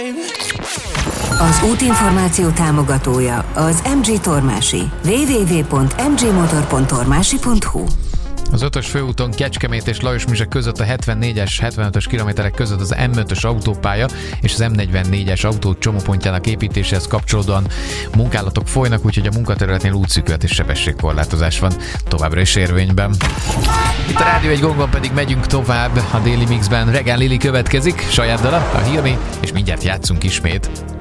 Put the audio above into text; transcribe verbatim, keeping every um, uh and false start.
Az útinformáció támogatója az em gé Tormási. double-u double-u double-u pont em gé motor pont tormási pont hu. Az ötös főúton Kecskemét és Lajosmizse között a hetvennégyes, hetvenötös kilométerek között az em ötös autópálya és az em negyvennégyes autó csomópontjának építéséhez kapcsolódóan munkálatok folynak, úgyhogy a munkaterületnél útszűkület és sebességkorlátozás van továbbra is érvényben. Itt a Rádió egy gongon pedig megyünk tovább a Déli Mixben. Regán Lili következik, saját dala, a Heal Me, és mindjárt játszunk ismét.